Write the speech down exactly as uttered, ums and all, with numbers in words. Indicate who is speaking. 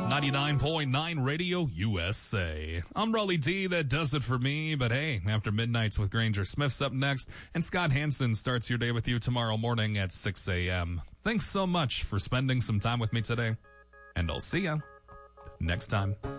Speaker 1: ninety-nine point nine Radio U S A. I'm Raleigh D. That does it for me. But hey, after Midnights with Granger Smith's up next, and Scott Hansen starts your day with you tomorrow morning at six a.m. Thanks so much for spending some time with me today, and I'll see ya next time.